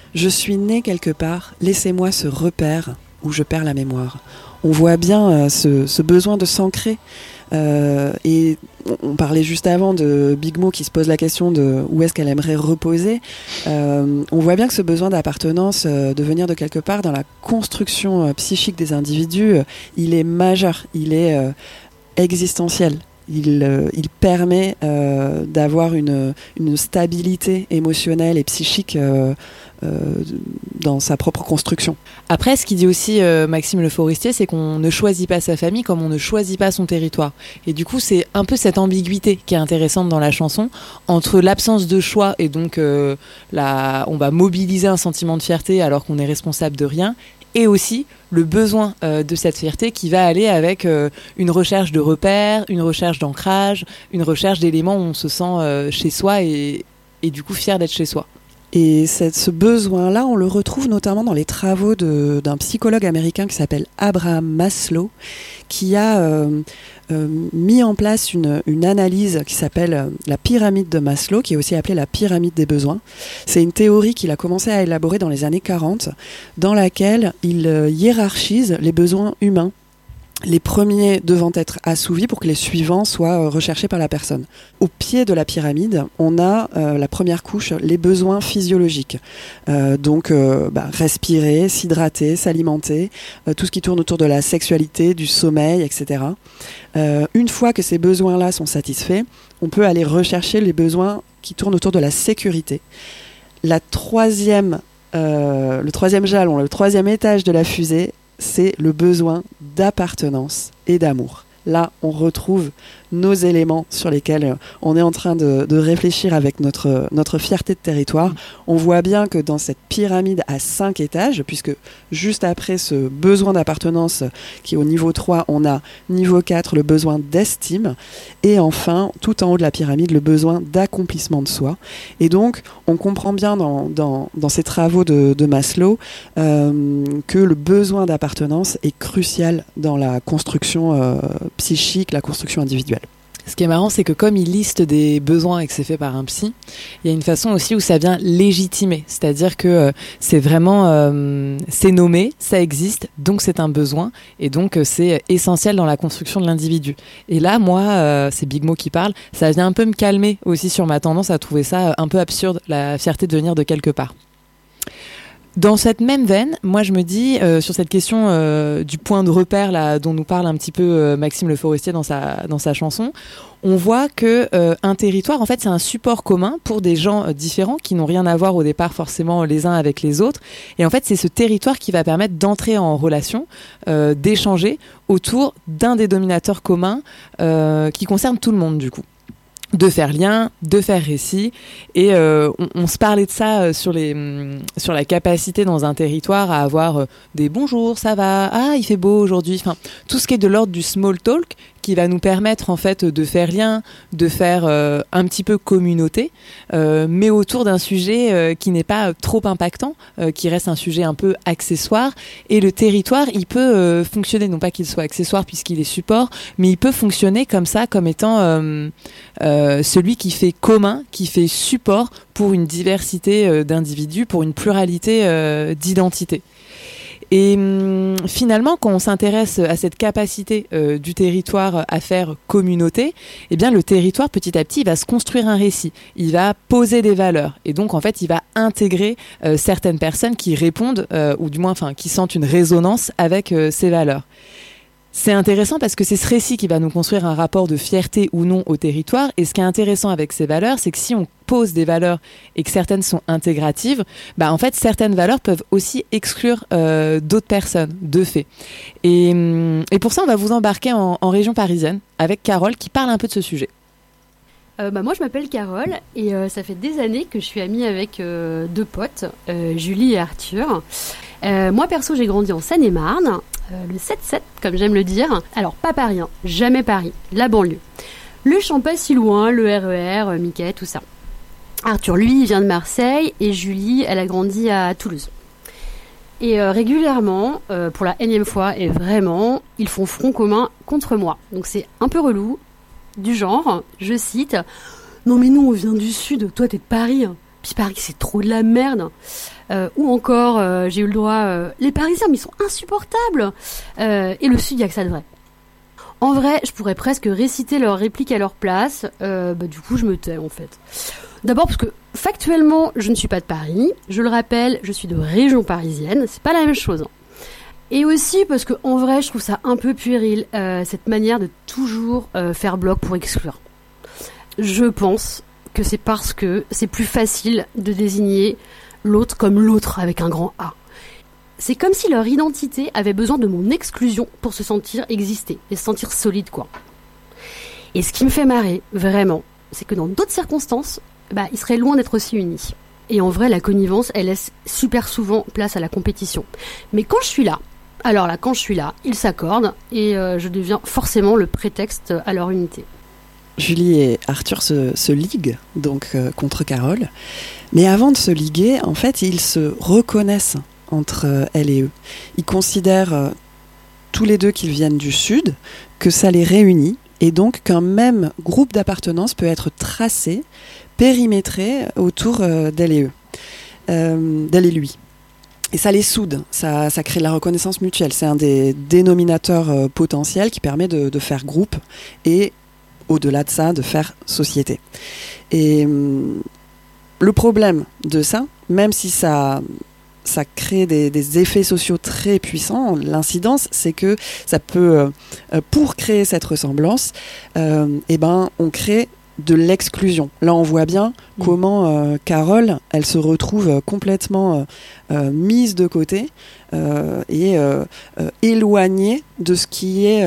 Je suis né quelque part, laissez-moi ce repère où je perds la mémoire. On voit bien ce besoin de s'ancrer. Et on parlait juste avant de Big Mo qui se pose la question de où est-ce qu'elle aimerait reposer. On voit bien que ce besoin d'appartenance, de venir de quelque part dans la construction psychique des individus, il est majeur, il est existentiel. Il permet d'avoir une stabilité émotionnelle et psychique dans sa propre construction. Après, ce qu'il dit aussi Maxime Le Forestier, c'est qu'on ne choisit pas sa famille comme on ne choisit pas son territoire. Et du coup, c'est un peu cette ambiguïté qui est intéressante dans la chanson, entre l'absence de choix et donc on va mobiliser un sentiment de fierté alors qu'on est responsable de rien, et aussi le besoin de cette fierté qui va aller avec une recherche de repères, une recherche d'ancrage, une recherche d'éléments où on se sent chez soi et du coup fier d'être chez soi. Et ce besoin-là, on le retrouve notamment dans les travaux d'un psychologue américain qui s'appelle Abraham Maslow, qui a mis en place une analyse qui s'appelle la pyramide de Maslow, qui est aussi appelée la pyramide des besoins. C'est une théorie qu'il a commencé à élaborer dans les années 40, dans laquelle il hiérarchise les besoins humains, les premiers devant être assouvis pour que les suivants soient recherchés par la personne. Au pied de la pyramide, on a la première couche, les besoins physiologiques. Donc respirer, s'hydrater, s'alimenter, tout ce qui tourne autour de la sexualité, du sommeil, etc. Une fois que ces besoins-là sont satisfaits, on peut aller rechercher les besoins qui tournent autour de la sécurité. Le troisième jalon, le troisième étage de la fusée, c'est le besoin d'appartenance et d'amour. Là, on retrouve nos éléments sur lesquels on est en train de réfléchir avec notre fierté de territoire. On voit bien que dans cette pyramide à 5 étages, puisque juste après ce besoin d'appartenance qui est au niveau 3, on a niveau 4 le besoin d'estime, et enfin, tout en haut de la pyramide, le besoin d'accomplissement de soi. Et donc, on comprend bien dans ces travaux de Maslow que le besoin d'appartenance est crucial dans la construction psychique, la construction individuelle. Ce qui est marrant, c'est que comme il liste des besoins et que c'est fait par un psy, il y a une façon aussi où ça vient légitimer. C'est-à-dire que c'est vraiment, c'est nommé, ça existe, donc c'est un besoin, et donc c'est essentiel dans la construction de l'individu. Et là, moi, c'est Big Mo qui parle, ça vient un peu me calmer aussi sur ma tendance à trouver ça un peu absurde, la fierté de venir de quelque part. Dans cette même veine, moi je me dis, sur cette question du point de repère là, dont nous parle un petit peu Maxime Le Forestier dans sa chanson, on voit que un territoire, en fait, c'est un support commun pour des gens différents qui n'ont rien à voir au départ forcément les uns avec les autres. Et en fait, c'est ce territoire qui va permettre d'entrer en relation, d'échanger autour d'un des dominateurs communs qui concerne tout le monde du coup. De faire lien, de faire récit, et on se parlait de ça sur la capacité dans un territoire à avoir des bonjours, ça va, ah il fait beau aujourd'hui, enfin tout ce qui est de l'ordre du small talk qui va nous permettre en fait de faire lien, de faire un petit peu communauté, mais autour d'un sujet qui n'est pas trop impactant, qui reste un sujet un peu accessoire. Et le territoire, il peut fonctionner, non pas qu'il soit accessoire puisqu'il est support, mais il peut fonctionner comme ça, comme étant celui qui fait commun, qui fait support pour une diversité d'individus, pour une pluralité d'identités. Et finalement, quand on s'intéresse à cette capacité du territoire à faire communauté, eh bien le territoire, petit à petit, il va se construire un récit, il va poser des valeurs, et donc en fait, il va intégrer certaines personnes qui répondent, ou du moins, enfin, qui sentent une résonance avec ces valeurs. C'est intéressant parce que c'est ce récit qui va nous construire un rapport de fierté ou non au territoire. Et ce qui est intéressant avec ces valeurs, c'est que si on pose des valeurs et que certaines sont intégratives, bah en fait, certaines valeurs peuvent aussi exclure d'autres personnes, de fait. Et pour ça, on va vous embarquer en région parisienne avec Carole qui parle un peu de ce sujet. Moi, je m'appelle Carole et ça fait des années que je suis amie avec deux potes, Julie et Arthur. Moi, perso, j'ai grandi en Seine-et-Marne, le 7-7, comme j'aime le dire. Alors, pas Paris, hein, jamais Paris, la banlieue. Le Champ pas si loin, le RER, Mickey, tout ça. Arthur, lui, il vient de Marseille et Julie, elle a grandi à Toulouse. Et régulièrement, pour la énième fois, et vraiment, ils font front commun contre moi. Donc, c'est un peu relou. Du genre, je cite, « Non mais nous on vient du sud, toi t'es de Paris. puis Paris c'est trop de la merde. Ou encore, j'ai eu le droit, les Parisiens mais ils sont insupportables. Et le Sud, il y a que ça de vrai. En vrai, je pourrais presque réciter leurs répliques à leur place. Du coup, je me tais en fait. D'abord parce que factuellement, je ne suis pas de Paris. Je le rappelle, je suis de région parisienne. C'est pas la même chose. Et aussi parce que en vrai, je trouve ça un peu puéril cette manière de toujours faire bloc pour exclure. Je pense que c'est parce que c'est plus facile de désigner l'autre comme l'autre avec un grand A. C'est comme si leur identité avait besoin de mon exclusion pour se sentir exister et se sentir solide, quoi. Et ce qui me fait marrer, vraiment, c'est que dans d'autres circonstances, ils seraient loin d'être aussi unis. Et en vrai, la connivence, elle laisse super souvent place à la compétition. Mais quand je suis là, ils s'accordent et je deviens forcément le prétexte à leur unité. Julie et Arthur se liguent donc contre Carole. Mais avant de se liguer, en fait, ils se reconnaissent entre elle et eux. Ils considèrent tous les deux qu'ils viennent du Sud, que ça les réunit, et donc qu'un même groupe d'appartenance peut être tracé, périmétré autour d'elle et eux, d'elle et lui. Et ça les soude, ça crée de la reconnaissance mutuelle. C'est un des dénominateurs potentiels qui permet de faire groupe et, au-delà de ça, de faire société. Et le problème de ça, même si ça crée des effets sociaux très puissants, l'incidence, c'est que ça peut, pour créer cette ressemblance, on crée de l'exclusion. Là, on voit bien comment Carole, elle se retrouve complètement mise de côté et éloignée de ce qui est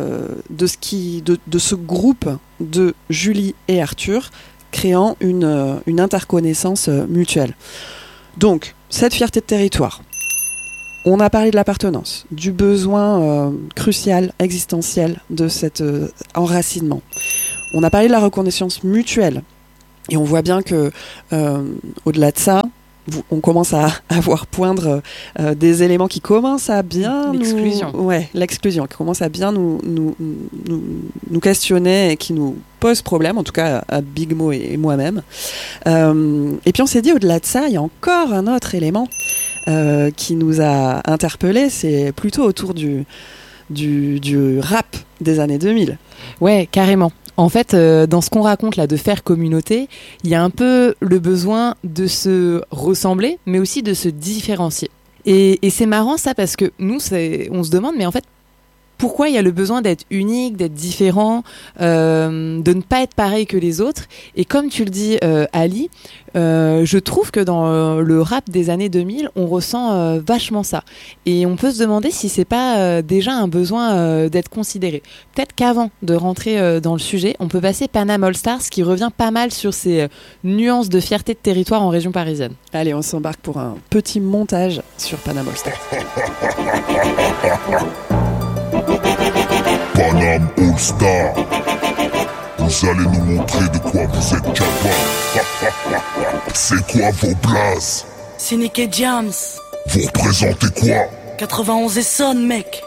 de ce groupe de Julie et Arthur, créant une interconnaissance mutuelle. Donc, cette fierté de territoire. On a parlé de l'appartenance, du besoin crucial, existentiel de cet enracinement. On a parlé de la reconnaissance mutuelle. Et on voit bien que, au-delà de ça, on commence à voir poindre des éléments qui commencent à bien l'exclusion, qui commence à bien nous questionner et qui nous pose problème, en tout cas à Big Mo et moi-même. Et puis on s'est dit, au-delà de ça, il y a encore un autre élément qui nous a interpellés, c'est plutôt autour du rap des années 2000. Ouais, carrément. En fait, dans ce qu'on raconte là de faire communauté, il y a un peu le besoin de se ressembler, mais aussi de se différencier. Et c'est marrant ça parce que nous, on se demande, mais en fait, pourquoi il y a le besoin d'être unique, d'être différent, de ne pas être pareil que les autres. Et comme tu le dis, Ali, je trouve que dans le rap des années 2000, on ressent vachement ça. Et on peut se demander si c'est pas déjà un besoin d'être considéré. Peut-être qu'avant de rentrer dans le sujet, on peut passer Panam All Stars, qui revient pas mal sur ces nuances de fierté de territoire en région parisienne. Allez, on s'embarque pour un petit montage sur Panam All Stars. Panam All Star, vous allez nous montrer de quoi vous êtes capable. C'est quoi vos blazes? C'est Nick et Jams. Vous représentez quoi? 91 et Son, mec.